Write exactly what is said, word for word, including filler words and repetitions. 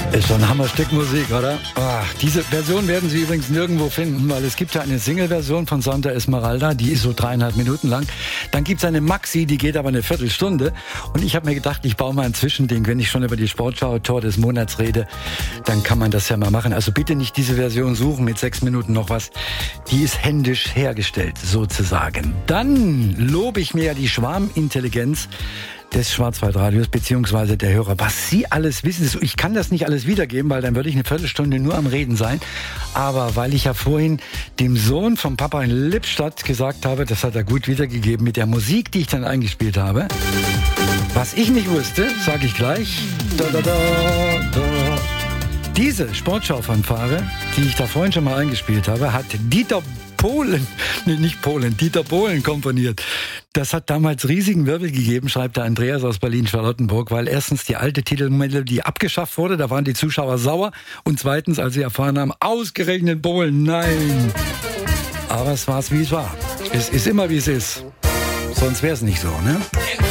Ist schon ein Hammerstück Musik, oder? Ach, diese Version werden Sie übrigens nirgendwo finden, weil es gibt ja eine Single-Version von Santa Esmeralda, die ist so dreieinhalb Minuten lang. Dann gibt es eine Maxi, die geht aber eine Viertelstunde. Und ich habe mir gedacht, ich baue mal ein Zwischending. Wenn ich schon über die Sportschau Tor des Monats rede, dann kann man das ja mal machen. Also bitte nicht diese Version suchen mit sechs Minuten noch was. Die ist händisch hergestellt, sozusagen. Dann lobe ich mir ja die Schwarmintelligenz des Schwarzwaldradios beziehungsweise der Hörer. Was Sie alles wissen, ich kann das nicht alles wiedergeben, weil dann würde ich eine Viertelstunde nur am Reden sein. Aber weil ich ja vorhin dem Sohn vom Papa in Lippstadt gesagt habe, das hat er gut wiedergegeben mit der Musik, die ich dann eingespielt habe. Was ich nicht wusste, sage ich gleich. Da, da, da, da. Diese Sportschau-Fanfare, die ich da vorhin schon mal eingespielt habe, hat Dieter Bohlen, nee, nicht Polen, Dieter Bohlen komponiert. Das hat damals riesigen Wirbel gegeben, schreibt der Andreas aus Berlin-Charlottenburg, weil erstens die alte Titelmelodie abgeschafft wurde, da waren die Zuschauer sauer, und zweitens, als sie erfahren haben, ausgerechnet Bohlen, nein. Aber es war es, wie es war. Es ist immer, wie es ist. Sonst wäre es nicht so, ne?